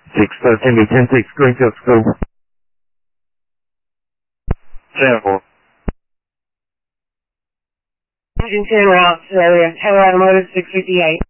613 to 106, Greenfield School. Sample. Engine 10 routes area, Taylor Automotive 658.